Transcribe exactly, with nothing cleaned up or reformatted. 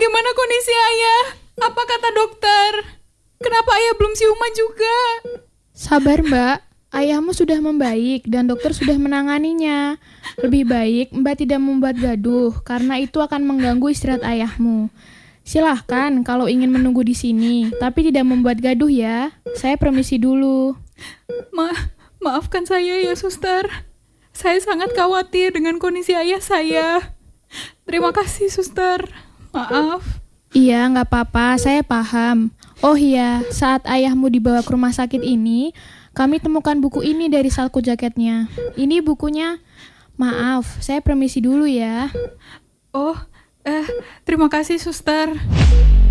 Bagaimana kondisi ayah? Apa kata dokter? Kenapa ayah belum siuman juga? Sabar mbak, ayahmu sudah membaik dan dokter sudah menanganinya. Lebih baik mbak tidak membuat gaduh karena itu akan mengganggu istirahat ayahmu. Silahkan kalau ingin menunggu di sini, tapi tidak membuat gaduh ya. Saya permisi dulu. Ma, maafkan saya ya suster. Saya sangat khawatir dengan kondisi ayah saya. Terima kasih suster. Maaf. Iya, nggak apa-apa, saya paham. Oh iya, saat ayahmu dibawa ke rumah sakit ini, kami temukan buku ini dari salku jaketnya. Ini bukunya. Maaf, saya permisi dulu ya. Oh, eh, terima kasih suster.